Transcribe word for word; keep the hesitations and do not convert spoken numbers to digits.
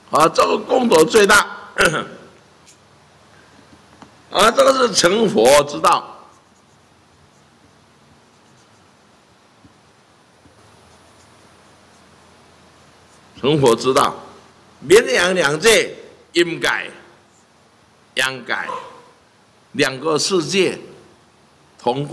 啊，这个功德最大。啊，这个是成佛之道。成佛之道，绵阳两界、阴界、阳界两个世界同。